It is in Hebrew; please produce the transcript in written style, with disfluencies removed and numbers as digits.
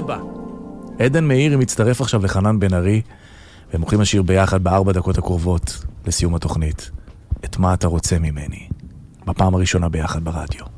4. עדן מאירי מצטרף עכשיו לחנן בן ארי, והם הולכים לשיר ביחד ב4 דקות הקרובות לסיום התוכנית. את מה אתה רוצה ממני? בפעם הראשונה ביחד ברדיו.